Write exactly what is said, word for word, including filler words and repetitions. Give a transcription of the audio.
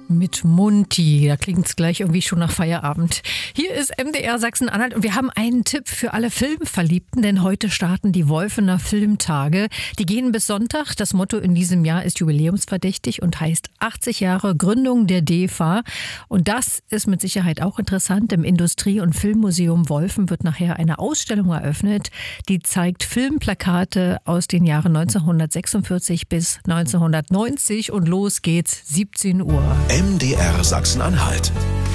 Mit Munti. Da klingt es gleich irgendwie schon nach Feierabend. Hier ist M D R Sachsen-Anhalt und wir haben einen Tipp für alle Filmverliebten, denn heute starten die Wolfener Filmtage. Die gehen bis Sonntag. Das Motto in diesem Jahr ist jubiläumsverdächtig und heißt achtzig Jahre Gründung der D E F A. Und das ist mit Sicherheit auch interessant. Im Industrie- und Filmmuseum Wolfen wird nachher eine Ausstellung eröffnet, die zeigt Filmplakate aus den Jahren neunzehnhundertsechsundvierzig bis neunzehnhundertneunzig und los geht's, siebzehn Uhr. M D R Sachsen-Anhalt.